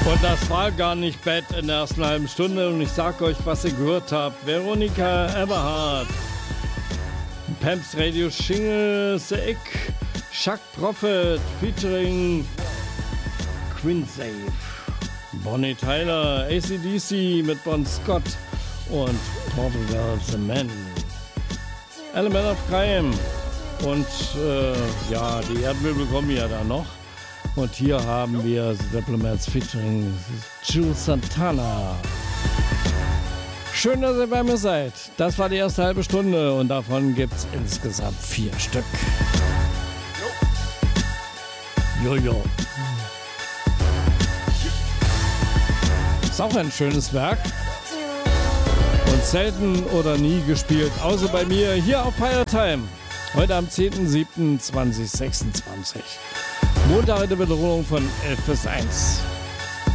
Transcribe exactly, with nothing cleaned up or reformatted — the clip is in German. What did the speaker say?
Und das war gar nicht bad in der ersten halben Stunde. Und ich sag euch, was ihr gehört habt. Veronika Eberhardt, Pamps Radio Shingle, The Ick, Chuck Prophet featuring Quincy, Bonnie Tyler, A C D C mit Bon Scott und Portugal The Man, Element of Crime und äh, ja, die Erdmöbel kommen ja da noch. Und hier haben wir The Diplomats featuring Jules Santana. Schön, dass ihr bei mir seid. Das war die erste halbe Stunde und davon gibt es insgesamt vier Stück. Jojo. Ist auch ein schönes Werk. Und selten oder nie gespielt, außer bei mir hier auf Pilot Time. Heute am zehnten siebten zweitausendsechsundzwanzig. Montag in der Wiederholung von elf bis eins.